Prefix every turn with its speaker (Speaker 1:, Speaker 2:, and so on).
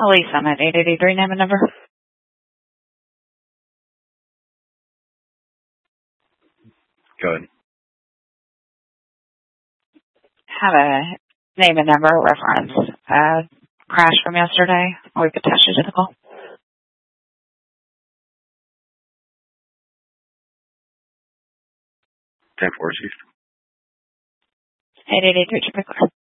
Speaker 1: Elise, I'm at 883, name and number.
Speaker 2: Good.
Speaker 1: Have a name and number reference. Crash from yesterday. We could attach you to the call.
Speaker 2: 10-4, Chief.
Speaker 1: 883,